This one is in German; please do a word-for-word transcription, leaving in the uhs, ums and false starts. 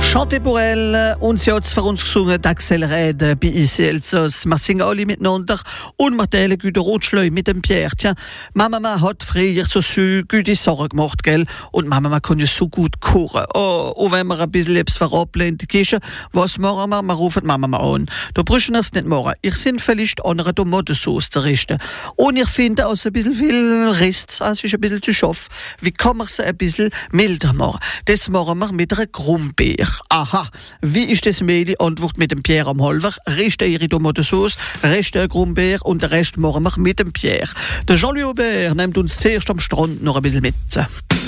Chanter pour elle und sie hat für uns gesungen, Axel Red bei Easy Elsass. Wir singen alle miteinander und wir teilen gute Rotschleu mit dem Pierre. Tja, Mama hat früher so so gute Sachen gemacht, gell? Und Mama kann ja so gut kochen. Oh, und wenn wir ein bisschen etwas verrappeln in die Küche, was machen wir? Wir rufen Mama an. Da brauchen wir es nicht machen. Ich sind vielleicht an einer Tomatensauce zu richten. Und ich finde auch ein bisschen viel Rest, es ist ein bisschen zu scharf. Wie kann man es ein bisschen milder machen? Das machen wir mit einer Grumbeer. Aha, wie ist das Mädel? Antwort mit dem Pierre am Halver. Reste ihre Tomatensauce, Reste Grumbeer und den Rest machen wir mit dem Pierre. Der Jean-Louis Aubert nimmt uns zuerst am Strand noch ein bisschen mit.